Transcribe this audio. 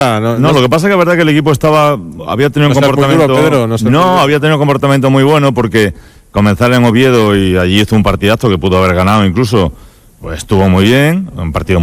No, lo que pasa es que es verdad que el equipo había tenido un comportamiento. Duro, Pedro, había tenido un comportamiento muy bueno porque comenzar en Oviedo y allí hizo un partidazo que pudo haber ganado incluso, pues estuvo muy bien, un partido